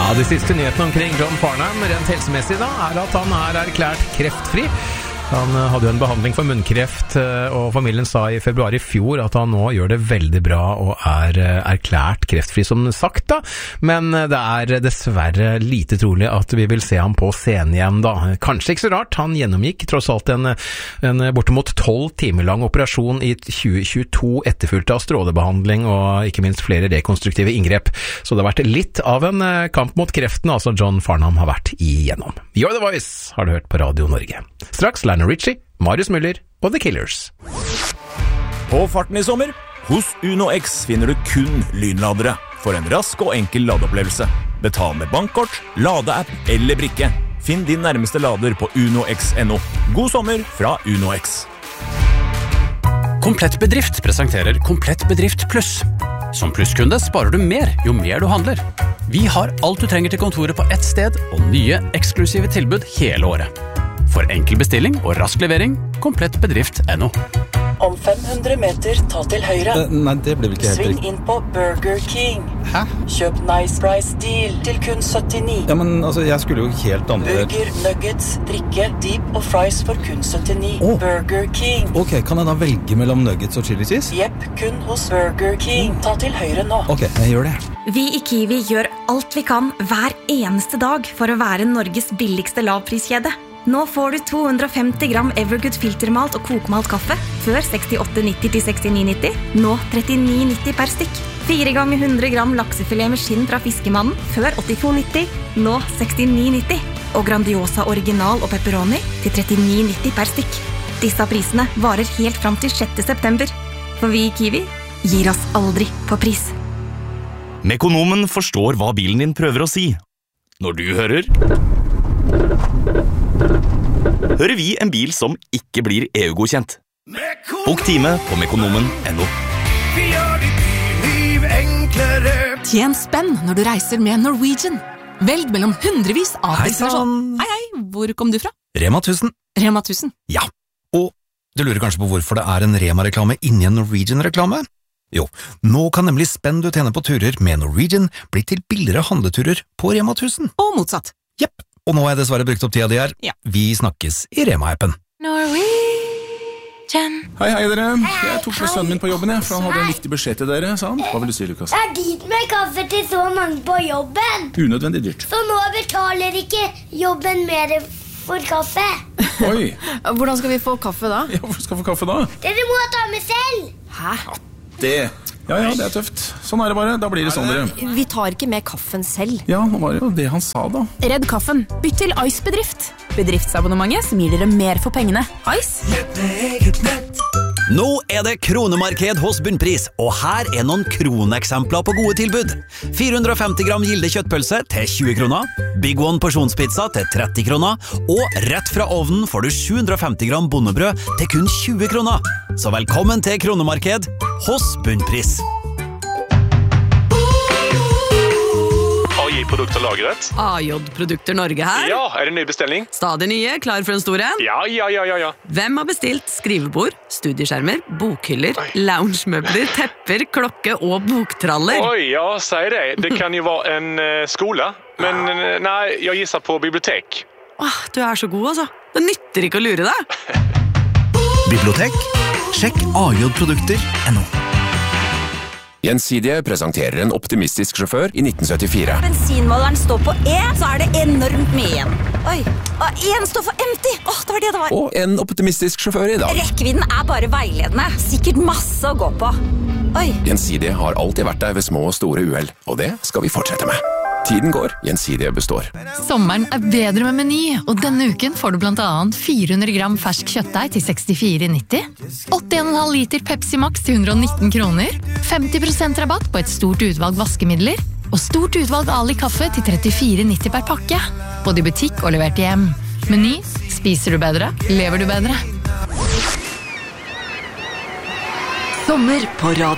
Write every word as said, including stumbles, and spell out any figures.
Ja, de siste nyhetene omkring John Farnham rent helsemessig da, er at han er erklært kreftfri. Han hadde jo en behandling for munnkreft, og familien sa i februar i fjor at han nå gjør det veldig bra og er erklært kreftfri som sagt da. Men det er dessverre lite trolig at vi vil se ham på scenen igjen da. Kanskje ikke så rart, han gjennomgikk tross alt en, en bortimot tolv timer lang operasjon i tjue tjueto etterfulgt av strålebehandling og ikke minst flere rekonstruktive inngrep. Så det har vært litt av en kamp mot kreften, altså John Farnham har vært igjennom. You're the Voice har du hørt på Radio Norge. Straks Lionel Richie, Marius Müller og The Killers. På farten i sommer, hos Uno X finner du kun lynladere for en rask og enkel ladeopplevelse. Betal med bankkort, ladeapp eller brikke. Finn din nærmeste lader på uno x punktum no. God sommer fra Uno X. Komplett Bedrift presenterer Komplett Bedrift Pluss. Som plusskunde sparer du mer jo mer du handler. Vi har alt du trenger til kontoret på ett sted, og nye eksklusive tilbud hele året. For enkel bestilling og rask levering, komplett bedrift punktum no. Om fem hundre meter, ta til høyre. Uh, nei, det blir vel ikke helt Sving riktig. inn på Burger King. Hæ? Kjøp Nice Price Deal til kun syttini. Ja, men altså, jeg skulle jo helt andre... Burger, nuggets, drikke, deep og fries for kun syttini. Åh. Burger King. Ok, kan jeg da velge mellom nuggets og chili cheese? Jepp, kun hos Burger King. Ta til høyre nå. Ok, jeg gjør det. Vi i Kiwi gjør alt vi kan hver eneste dag for å være Norges billigste lavpriskjede. Nå får du to hundre og femti gram Evergood filtermalt og kokmalt kaffe før sekstiåtte nitti til sekstini nitti. Nå trettini nitti per stykk. Fire ganger hundre gram laksefilet med skinn fra Fiskemannen før åttito nitti. Nå sekstini nitti. Og Grandiosa original og pepperoni til trettini nitti per stykk. Disse prisene varer helt fram til sjette september. For vi i Kiwi gir oss aldri på pris. Mekonomen forstår hva bilen din prøver å si. Når du hører... hører vi en bil som ikke blir E U-godkjent. Bok time på mekonomen punktum no. Vi gjør ditt liv enklere. Tjen spenn når du reiser med Norwegian. Velg mellom hundrevis av destinasjoner. Hei, hei, hvor kom du fra? Rema tusen. Rema tusen. Ja, og du lurer kanskje på hvorfor det er en Rema-reklame inni en Norwegian-reklame? Jo, nå kan nemlig spenn du tjener på turer med Norwegian bli til billigere handleturer på Rema tusen. Og motsatt. Jepp, og nå har jeg dessverre brukt opp tida di her. Ja. Vi snakkes i Rema-appen. Norwegian. Hei, hei dere. Jeg tok med sønnen min på jobben, jeg, for han hadde en viktig beskjed til dere, sa han. Hva vil du si, Lukas? Det er dyrt med kaffe til så mange på jobben. Unødvendig dyrt. Så nå betaler ikke jobben mer for kaffe. Oi. Hvordan skal vi få kaffe da? Ja, hvor skal vi få kaffe da? Dere må ta med selv. Hæ? Det... Ja, ja, det er tøft. Sånn er det bare. Da blir det sånn, dere. Vi tar ikke med kaffen selv. Ja, nå var det jo det han sa da. Redd kaffen. Bytt til Ice Bedrift. Bedriftsabonnementet som gir dere mer for pengene. Ice? Nå er det kronemarked hos Bunnpris, og her er noen kroneksempler på gode tilbud. fire hundre og femti gram gilde kjøttpølse til tjue kroner, Big One porsjonspizza til tretti kroner, og rett fra ovnen får du sju hundre og femti gram bondebrød til kun tjue kroner. Så velkommen til kronemarked hos Bunnpris. A J-produkter lagret. A J-produkter Norge her. Ja, er det en ny bestilling? Stadig nye, klar for en stor en? Ja, ja, ja, ja, ja. Hvem har bestilt skrivebord, studieskjermer, bokhyller, loungemøbler, tepper, klokke og boktraller? Oi, ja, sier det. Det kan jo være en uh, skole, men uh, nei, jeg gisser på bibliotek. Åh, du er så god, altså. Det nytter ikke å lure deg. Bibliotek? Sjekk A J produkter punktum no. Gjensidige presenterer en optimistisk sjåfør i nitten syttifire. Bensinmåleren står på E, så er det enormt mye igjen. Oi, og en står for empty. Åh, det var det det var. Og en optimistisk sjåfør i dag. Rekkevidden er bare veiledende. Sikkert masse å gå på. Oi. Gjensidige har alltid vært der ved små og store uhell, og det skal vi fortsette med. Tiden går, Gjensidige består. Sommeren er bedre med Meny, og denne uken får du blant annet fire hundre gram fersk kjøttdeig til sekstifire nitti, åtti komma fem liter Pepsi Max til hundre og nitten kroner, femti prosent rabatt på et stort utvalg vaskemidler, og stort utvalg Ali kaffe til trettifire nitti per pakke. Både i butikk og levert hjem. Meny, spiser du bedre, lever du bedre. Sommer på radio.